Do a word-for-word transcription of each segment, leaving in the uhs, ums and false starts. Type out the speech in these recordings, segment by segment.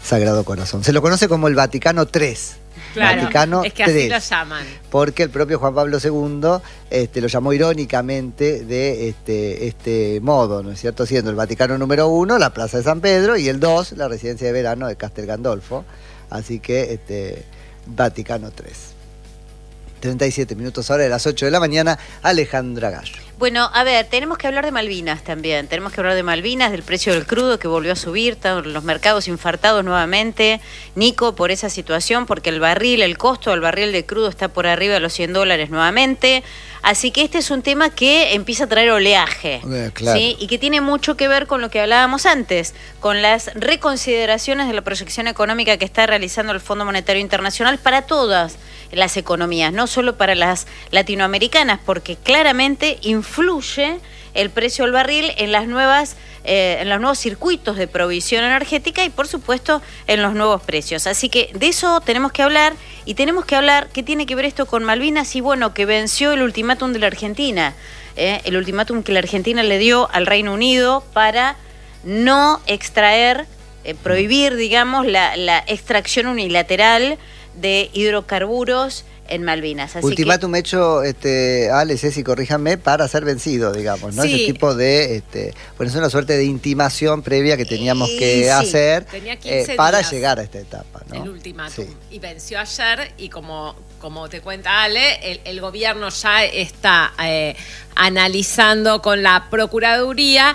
Sagrado Corazón. Se lo conoce como el Vaticano tres. Claro, Vaticano es que así tres, lo llaman. porque el propio Juan Pablo segundo este, lo llamó irónicamente de este, este modo, ¿no es cierto? Siendo el Vaticano número uno, la Plaza de San Pedro, y el dos, la residencia de verano de Castel Gandolfo. Así que este, Vaticano tres. treinta y siete minutos ahora de las ocho de la mañana, Alejandra Gallo. Bueno, a ver, tenemos que hablar de Malvinas también. Tenemos que hablar de Malvinas, del precio del crudo que volvió a subir, los mercados infartados nuevamente. Nico, por esa situación, porque el barril, el costo del barril de crudo está por arriba de los cien dólares nuevamente. Así que este es un tema que empieza a traer oleaje, eh, claro. ¿sí? Y que tiene mucho que ver con lo que hablábamos antes, con las reconsideraciones de la proyección económica que está realizando el Fondo Monetario Internacional para todas las economías, no solo para las latinoamericanas, porque claramente influye el precio del barril en las nuevas eh, en los nuevos circuitos de provisión energética y por supuesto en los nuevos precios. Así que de eso tenemos que hablar, y tenemos que hablar qué tiene que ver esto con Malvinas, y bueno, que venció el ultimátum de la Argentina, eh, el ultimátum que la Argentina le dio al Reino Unido para no extraer, eh, prohibir, digamos, la, la extracción unilateral de hidrocarburos en Malvinas. Así Ultimátum que... hecho, este, Ale, Ceci, corríjanme, para ser vencido, digamos, ¿no? Sí. Ese tipo de, este, bueno, es una suerte de intimación previa que teníamos que sí. hacer eh, para días, llegar a esta etapa, ¿no? El ultimátum. Sí. Y venció ayer, y como, como te cuenta Ale, el, el gobierno ya está eh, analizando con la Procuraduría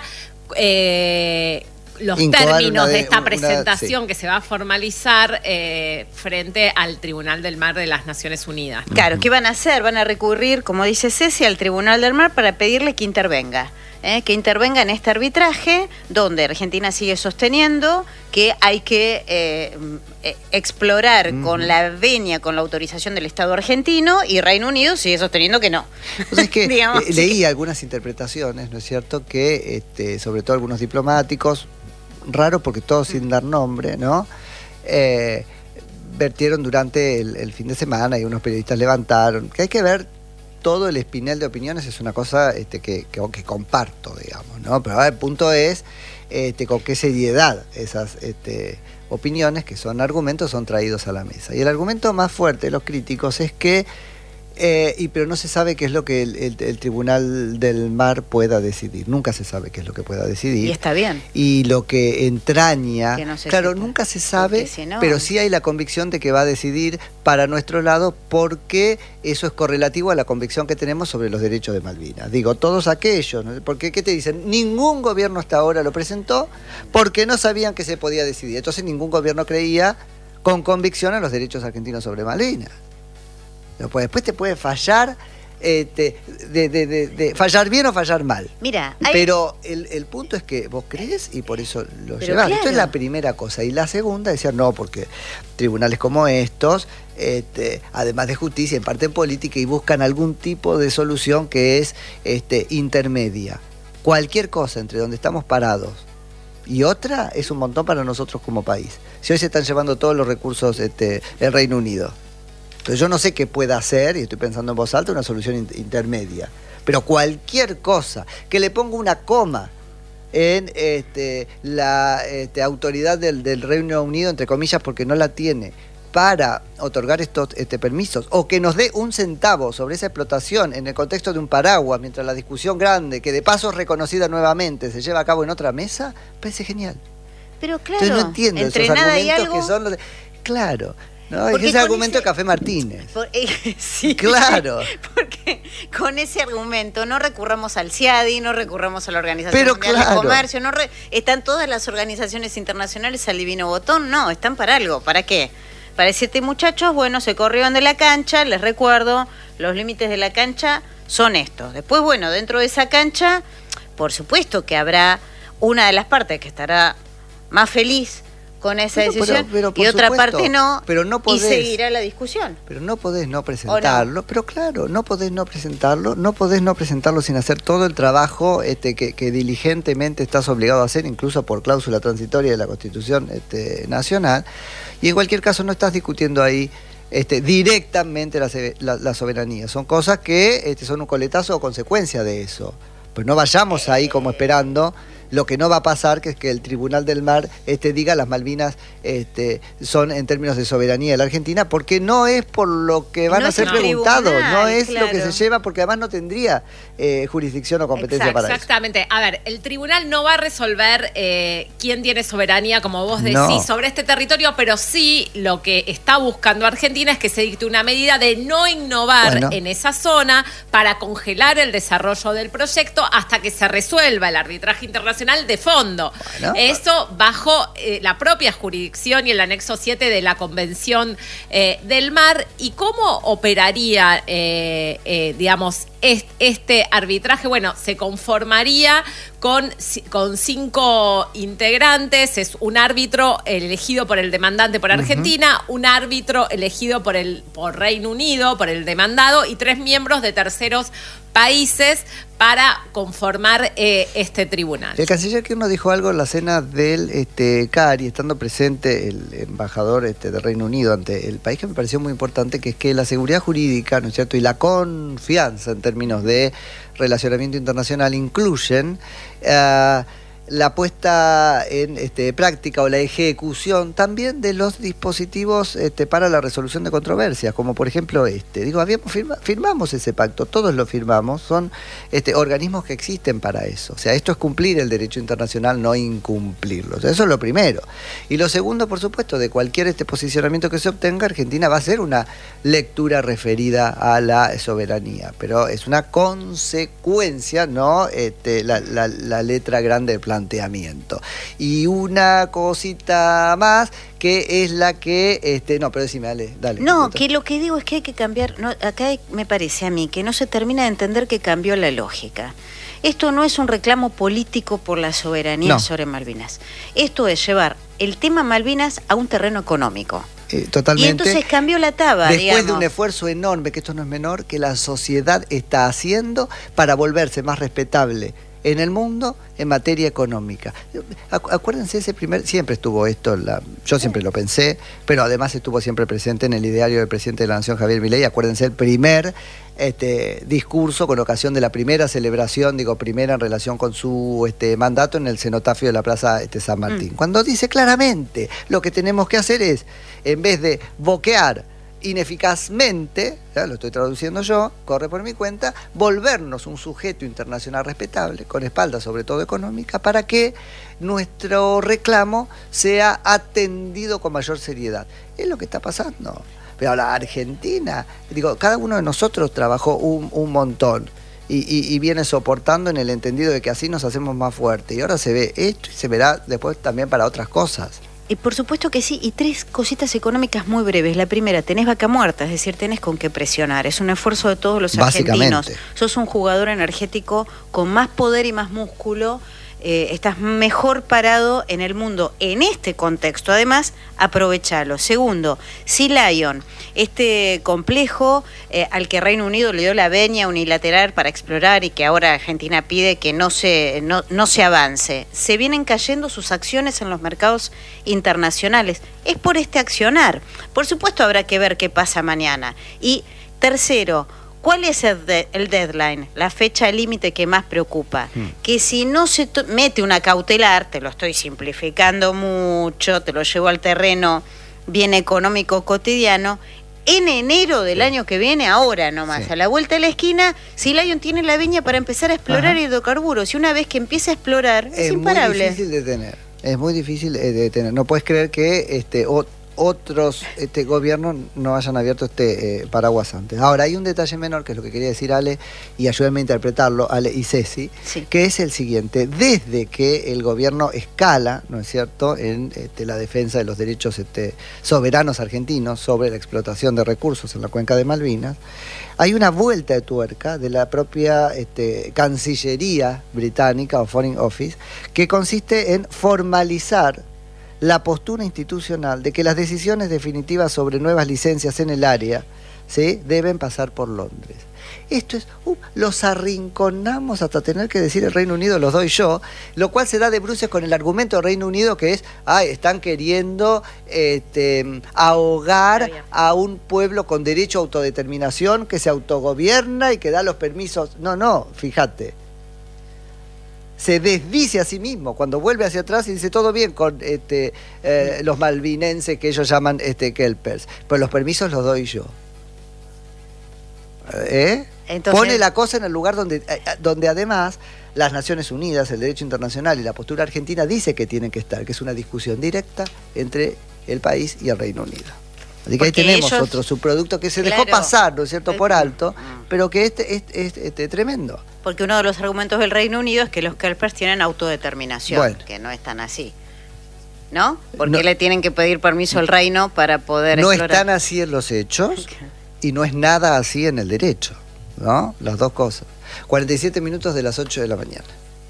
eh, los Incoar términos de, de esta una, presentación sí. que se va a formalizar eh, frente al Tribunal del Mar de las Naciones Unidas. Claro, ¿qué van a hacer? Van a recurrir, como dice Ceci, al Tribunal del Mar para pedirle que intervenga. ¿eh? Que intervenga en este arbitraje, donde Argentina sigue sosteniendo que hay que eh, explorar uh-huh. con la venia, con la autorización del Estado argentino, y Reino Unido sigue sosteniendo que no. O sea, es que Digamos, eh, leí que... algunas interpretaciones, ¿no es cierto?, que este, sobre todo algunos diplomáticos, raro porque todos sin dar nombre, ¿no? Eh, vertieron durante el, el fin de semana, y unos periodistas levantaron, que hay que ver todo el espinel de opiniones, es una cosa este, que, que, que comparto, digamos, ¿no? Pero ahora el punto es este, con qué seriedad esas este, opiniones, que son argumentos, son traídos a la mesa. Y el argumento más fuerte de los críticos es que Eh, y pero no se sabe qué es lo que el, el, el Tribunal del Mar pueda decidir. Nunca se sabe qué es lo que pueda decidir. Y está bien. Y lo que entraña, que no se claro, sepa. Nunca se sabe, si no... pero sí hay la convicción de que va a decidir para nuestro lado, porque eso es correlativo a la convicción que tenemos sobre los derechos de Malvinas. Digo, todos aquellos, ¿no? Porque ¿qué te dicen? Ningún gobierno hasta ahora lo presentó porque no sabían que se podía decidir. Entonces ningún gobierno creía con convicción en los derechos argentinos sobre Malvinas. No, pues después te puede fallar, este, de, de, de, de fallar bien o fallar mal. Mira, hay... pero el, el punto es que vos crees y por eso lo pero llevás. claro. Esto es la primera cosa. Y la segunda, decir no, porque tribunales como estos, este, además de justicia, imparten política y buscan algún tipo de solución que es este, intermedia. Cualquier cosa entre donde estamos parados y otra es un montón para nosotros como país. Si hoy se están llevando todos los recursos este, el Reino Unido. Entonces yo no sé qué pueda hacer, y estoy pensando en voz alta, una solución intermedia. Pero cualquier cosa que le ponga una coma en este, la este, autoridad del, del Reino Unido, entre comillas, porque no la tiene, para otorgar estos este, permisos, o que nos dé un centavo sobre esa explotación en el contexto de un paraguas, mientras la discusión grande, que de paso es reconocida nuevamente, se lleva a cabo en otra mesa, parece genial. Pero claro, entonces no entiendo entre esos nada y argumentos algo... que son los de... Claro. No, es Porque ese argumento ese... de Café Martínez. Por, eh, sí, claro. Porque con ese argumento no recurramos al C I A D I, no recurramos a la Organización Pero Mundial claro. de Comercio, no re... están todas las organizaciones internacionales al divino botón, no, están para algo. ¿Para qué? Para decirte, muchachos, bueno, se corrieron de la cancha, les recuerdo, los límites de la cancha son estos. Después, bueno, dentro de esa cancha, por supuesto que habrá una de las partes que estará más feliz con esa pero, decisión, pero, pero, y otra supuesto, parte no, pero no podés, y seguirá la discusión. Pero no podés no presentarlo, no? pero claro, no podés no presentarlo, no podés no presentarlo sin hacer todo el trabajo este, que, que diligentemente estás obligado a hacer, incluso por cláusula transitoria de la Constitución este, Nacional, y en cualquier caso no estás discutiendo ahí este, directamente la, la, la soberanía, son cosas que este, son un coletazo o consecuencia de eso, pues no vayamos ahí como esperando Lo que no va a pasar que es que el Tribunal del Mar este, diga las Malvinas este, son en términos de soberanía de la Argentina, porque no es por lo que van no a ser no. preguntados, no es claro. lo que se lleva, porque además no tendría eh, jurisdicción o competencia Exacto, para exactamente. eso. A ver, el tribunal no va a resolver eh, quién tiene soberanía, como vos decís, No. sobre este territorio, pero sí lo que está buscando Argentina es que se dicte una medida de no innovar Bueno. en esa zona para congelar el desarrollo del proyecto hasta que se resuelva el arbitraje internacional de fondo. Bueno. Eso bajo eh, la propia jurisdicción y el anexo siete de la Convención eh, del Mar. ¿Y cómo operaría, eh, eh, digamos, est- este arbitraje? Bueno, se conformaría con, con cinco integrantes. Es un árbitro elegido por el demandante por Argentina, uh-huh. un árbitro elegido por el por Reino Unido, por el demandado, y tres miembros de terceros países para conformar eh, este tribunal. El canciller Kirchner dijo algo en la cena del este, C A R I, estando presente el embajador este, del Reino Unido ante el país, que me pareció muy importante, que es que la seguridad jurídica, ¿no es cierto?, y la confianza en términos de relacionamiento internacional incluyen uh, la puesta en este, práctica o la ejecución también de los dispositivos este, para la resolución de controversias, como por ejemplo este. Digo, habíamos firma, firmamos ese pacto, todos lo firmamos, son este, organismos que existen para eso. O sea, esto es cumplir el derecho internacional, no incumplirlo. O sea, eso es lo primero. Y lo segundo, por supuesto, de cualquier este posicionamiento que se obtenga, Argentina va a hacer una lectura referida a la soberanía, pero es una consecuencia, no este, la, la, la letra grande del plan. Planteamiento. Y una cosita más que es la que este no, pero decime, dale, dale. No, que lo que digo es que hay que cambiar, no, acá hay, me parece a mí que no se termina de entender que cambió la lógica. Esto no es un reclamo político por la soberanía no. sobre Malvinas. Esto es llevar el tema Malvinas a un terreno económico. Eh, totalmente. Y entonces cambió la taba, después digamos. de un esfuerzo enorme, que esto no es menor, que la sociedad está haciendo para volverse más respetable en el mundo en materia económica. Acuérdense, ese primer, siempre estuvo esto, la, yo siempre lo pensé, pero además estuvo siempre presente en el ideario del presidente de la Nación, Javier Milei. Acuérdense el primer este, discurso con ocasión de la primera celebración, digo primera en relación con su este, mandato en el cenotafio de la Plaza este, San Martín, mm. cuando dice claramente lo que tenemos que hacer es, en vez de boquear ineficazmente, ¿ya? Lo estoy traduciendo yo, corre por mi cuenta, volvernos un sujeto internacional respetable, con espalda sobre todo económica, para que nuestro reclamo sea atendido con mayor seriedad. Es lo que está pasando. Pero la Argentina, digo, cada uno de nosotros trabajó un, un montón y, y, y viene soportando en el entendido de que así nos hacemos más fuertes. Y ahora se ve esto y se verá después también para otras cosas. Y por supuesto que sí, y tres cositas económicas muy breves. La primera, tenés vaca muerta, es decir, tenés con qué presionar. Es un esfuerzo de todos los argentinos. Sos un jugador energético con más poder y más músculo. Eh, estás mejor parado en el mundo en este contexto. Además, aprovechalo. Segundo, Sea Lion, este complejo eh, al que Reino Unido le dio la venia unilateral para explorar y que ahora Argentina pide que no se, no, no se avance. Se vienen cayendo sus acciones en los mercados internacionales. Es por este accionar. Por supuesto habrá que ver qué pasa mañana. Y tercero, ¿cuál es el, de, el deadline, la fecha límite que más preocupa? Hmm. Que si no se mete una cautelar, te lo estoy simplificando mucho, te lo llevo al terreno bien económico cotidiano, en enero del sí. año que viene, ahora nomás, sí. a la vuelta de la esquina, Sea Lion tiene la viña para empezar a explorar Ajá. hidrocarburos. Y una vez que empieza a explorar, es, es imparable. Es muy difícil de tener, es muy difícil de detener. No puedes creer que este o, otros este, gobiernos no hayan abierto este eh, paraguas antes. Ahora, hay un detalle menor, que es lo que quería decir Ale, y ayúdenme a interpretarlo, Ale y Ceci, sí. que es el siguiente. Desde que el gobierno escala, ¿no es cierto?, en este, la defensa de los derechos este, soberanos argentinos sobre la explotación de recursos en la cuenca de Malvinas, hay una vuelta de tuerca de la propia este, Cancillería británica o Foreign Office, que consiste en formalizar la postura institucional de que las decisiones definitivas sobre nuevas licencias en el área, ¿sí?, deben pasar por Londres. Esto es, uh, los arrinconamos hasta tener que decir el Reino Unido, los doy yo, lo cual se da de bruces con el argumento del Reino Unido, que es, ay, están queriendo este, ahogar a un pueblo con derecho a autodeterminación que se autogobierna y que da los permisos. No, no, fíjate. se desdice a sí mismo, cuando vuelve hacia atrás y dice todo bien con este, eh, los malvinenses que ellos llaman este, kelpers, pero los permisos los doy yo. ¿Eh? Entonces, pone la cosa en el lugar donde, eh, donde además las Naciones Unidas, el derecho internacional y la postura argentina dice que tienen que estar, que es una discusión directa entre el país y el Reino Unido. Así que ahí tenemos ellos, otro subproducto que se claro, dejó pasar, ¿no es cierto?, por alto, pero que este es este, este, este, tremendo. Porque uno de los argumentos del Reino Unido es que los kelpers tienen autodeterminación, bueno, que no es tan así. ¿No? ¿Por qué no, le tienen que pedir permiso al reino para poder no explorar? Están así en los hechos y no es nada así en el derecho, ¿no? Las dos cosas. cuarenta y siete minutos de las ocho de la mañana.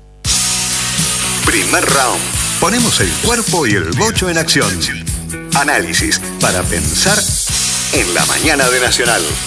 Primer round. Ponemos el cuerpo y el bocho en acción. Análisis para pensar en la mañana de Nacional.